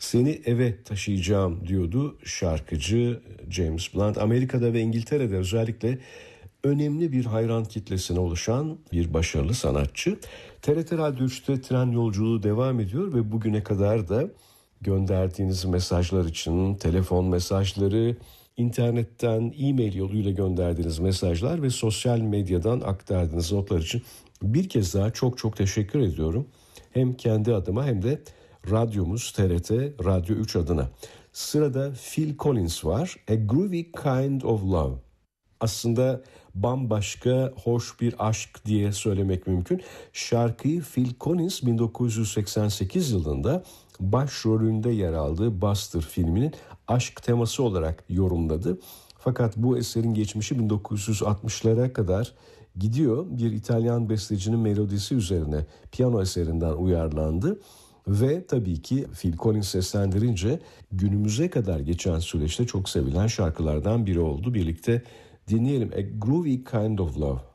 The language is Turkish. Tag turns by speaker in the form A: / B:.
A: Seni eve taşıyacağım diyordu şarkıcı James Blunt. Amerika'da ve İngiltere'de özellikle önemli bir hayran kitlesine oluşan bir başarılı sanatçı. TRT Radyo 3'te tren yolculuğu devam ediyor ve bugüne kadar da gönderdiğiniz mesajlar için telefon mesajları, internetten e-mail yoluyla gönderdiğiniz mesajlar ve sosyal medyadan aktardığınız notlar için bir kez daha çok çok teşekkür ediyorum. Hem kendi adıma hem de radyomuz TRT Radyo 3 adına. Sırada Phil Collins var. A Groovy Kind of Love. Aslında bambaşka, hoş bir aşk diye söylemek mümkün. Şarkıyı Phil Collins 1988 yılında başrolünde yer aldığı Buster filminin aşk teması olarak yorumladı. Fakat bu eserin geçmişi 1960'lara kadar gidiyor. Bir İtalyan bestecinin melodisi üzerine piyano eserinden uyarlandı. Ve tabii ki Phil Collins seslendirince günümüze kadar geçen süreçte çok sevilen şarkılardan biri oldu. Birlikte dinleyelim A Groovy Kind of Love.